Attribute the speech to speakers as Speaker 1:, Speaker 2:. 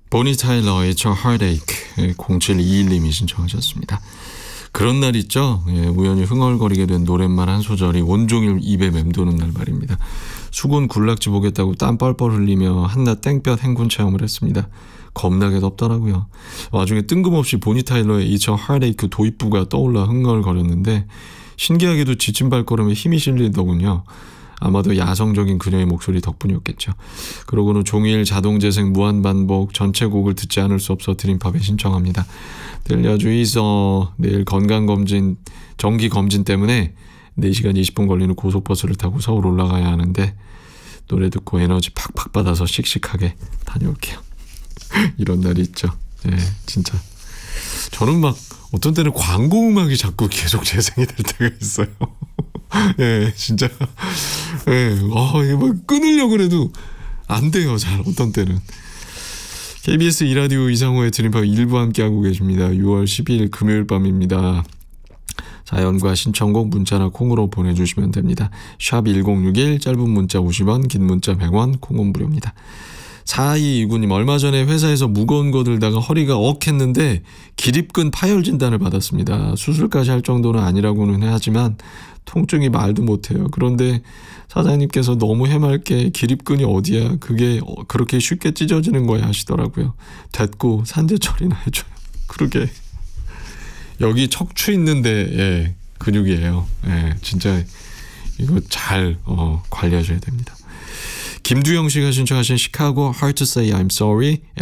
Speaker 1: 보니 타일러의 저 Heartache 0721님이 신청하셨습니다. 그런 날 있죠. 우연히 흥얼거리게 된 노랫말 한 소절이 온종일 입에 맴도는 날 말입니다. 수군 군락지 보겠다고 땀 뻘뻘 흘리며 한낮 땡볕 행군 체험을 했습니다. 겁나게 덥더라고요. 와중에 뜬금없이 보니 타일러의 이 저 Heartache 도입부가 떠올라 흥얼거렸는데 신기하게도 지친 발걸음에 힘이 실리더군요. 아마도 야성적인 그녀의 목소리 덕분이었겠죠. 그러고는 종일 자동재생 무한반복 전체곡을 듣지 않을 수 없어 드림팝에 신청합니다. 들려주이소. 내일 건강검진 정기검진 때문에 4시간 20분 걸리는 고속버스를 타고 서울 올라가야 하는데 노래 듣고 에너지 팍팍 받아서 씩씩하게 다녀올게요. 이런 날이 있죠. 네, 진짜 저는 막 어떤 때는 광고 음악이 자꾸 계속 재생이 될 때가 있어요. 예, 진짜. 예, 이거 막 끊으려고 해도 안 돼요, 잘, 어떤 때는. KBS 2라디오 이상호의 드림팝 1부 함께하고 계십니다. 6월 12일 금요일 밤입니다. 사연과 신청곡 문자나 콩으로 보내주시면 됩니다. 샵 1061, 짧은 문자 50원, 긴 문자 100원, 콩은 무료입니다. 4229님, 얼마 전에 회사에서 무거운 거 들다가 허리가 억했는데 기립근 파열 진단을 받았습니다. 수술까지 할 정도는 아니라고는 하지만 통증이 말도 못해요. 그런데 사장님께서 너무 해맑게 기립근이 어디야? 그게 그렇게 쉽게 찢어지는 거야 하시더라고요. 됐고 산재 처리나 해줘요. 그러게. 여기 척추 있는데 예, 근육이에요. 예, 진짜 이거 잘 관리하셔야 됩니다. 김두영 씨가 신청하신 시카고 Hard to Say I'm Sorry